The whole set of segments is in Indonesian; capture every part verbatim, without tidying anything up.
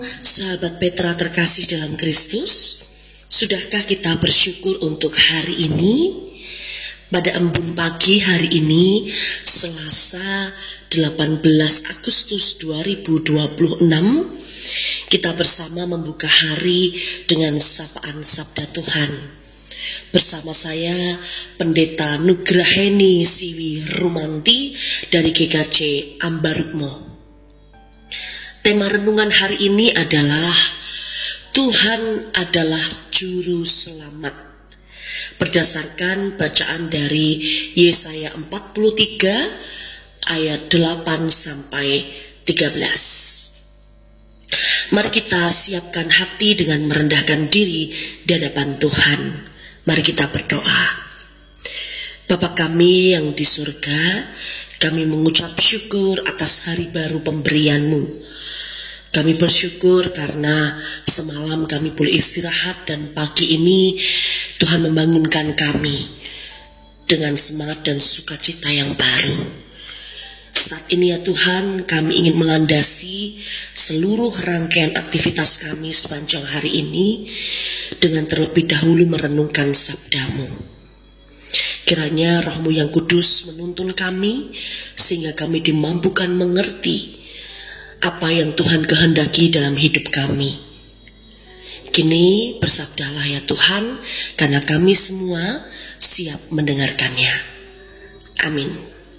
Sahabat Petra terkasih dalam Kristus, sudahkah kita bersyukur untuk hari ini? Pada embun pagi hari ini, Selasa delapan belas Agustus dua ribu dua puluh enam, kita bersama membuka hari dengan sapaan sabda Tuhan. Bersama saya, Pendeta Nugraheni Siwi Rumanti dari G K C Ambarukmo. Tema renungan hari ini adalah Tuhan adalah Juru Selamat. Berdasarkan bacaan dari Yesaya empat puluh tiga ayat delapan sampai tiga belas. Mari kita siapkan hati dengan merendahkan diri di hadapan Tuhan. Mari kita berdoa. Bapa kami yang di surga, kami mengucap syukur atas hari baru pemberian-Mu. Kami bersyukur karena semalam kami boleh istirahat dan pagi ini Tuhan membangunkan kami dengan semangat dan sukacita yang baru. Saat ini ya Tuhan, kami ingin melandasi seluruh rangkaian aktivitas kami sepanjang hari ini dengan terlebih dahulu merenungkan sabda-Mu. Kiranya Roh-Mu yang kudus menuntun kami sehingga kami dimampukan mengerti apa yang Tuhan kehendaki dalam hidup kami. Kini bersabdalah ya Tuhan, karena kami semua siap mendengarkannya. Amin.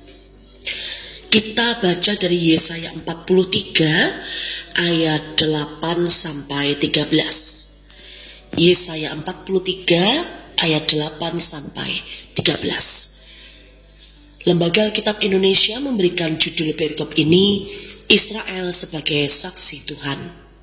Kita baca dari Yesaya empat puluh tiga ayat delapan sampai tiga belas. Yesaya empat puluh tiga ayat delapan sampai tiga belas. Lembaga Alkitab Indonesia memberikan judul perikop ini, Israel sebagai saksi Tuhan.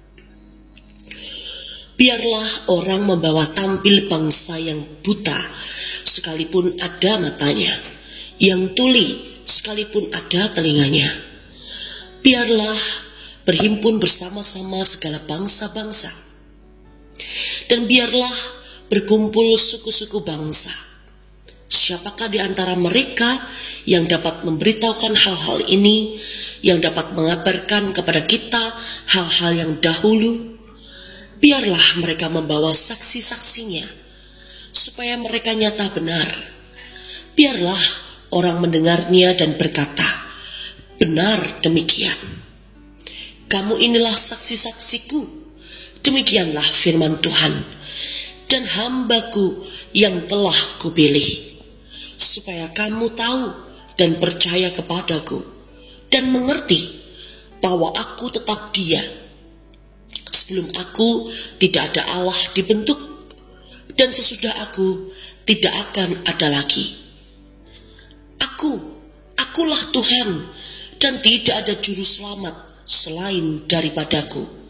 Biarlah orang membawa tampil bangsa yang buta, sekalipun ada matanya, yang tuli, sekalipun ada telinganya. Biarlah berhimpun bersama-sama segala bangsa-bangsa, dan biarlah berkumpul suku-suku bangsa. Siapakah di antara mereka yang dapat memberitahukan hal-hal ini, yang dapat mengabarkan kepada kita hal-hal yang dahulu? Biarlah mereka membawa saksi-saksinya, supaya mereka nyata benar. Biarlah orang mendengarnya dan berkata, benar demikian. Kamu inilah saksi-saksiku, demikianlah firman Tuhan, dan hambaku yang telah kupilih, supaya kamu tahu dan percaya kepadaku, dan mengerti bahwa aku tetap Dia. Sebelum aku tidak ada Allah dibentuk, dan sesudah aku tidak akan ada lagi. Aku, akulah Tuhan, dan tidak ada juru selamat selain daripadaku.